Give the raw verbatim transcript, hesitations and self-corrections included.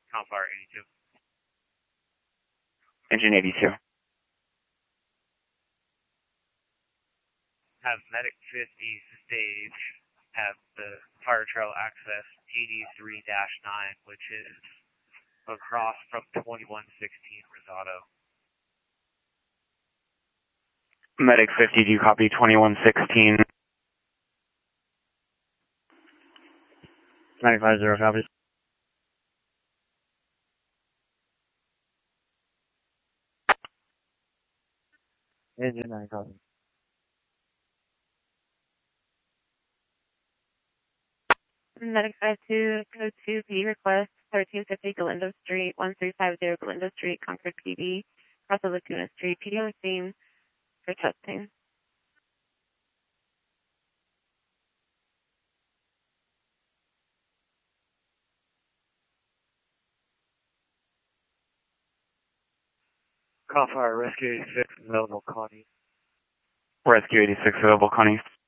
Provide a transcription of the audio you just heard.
Compire eighty-two. Engine eighty-two. Have Medic fifty stage at the fire trail access T D three dash nine, which is across from twenty-one sixteen Rosado. Medic fifty, do you copy twenty-one sixteen? ninety-five zero copies. Engine nine copies. Medic five two, code two, P request, thirteen fifty Galindo Street, one three five zero Galindo Street, Concord P D, across the Laguna Street, P D on scene for testing. Compire Rescue eighty-six, available Connie. Rescue eighty-six, available Connie.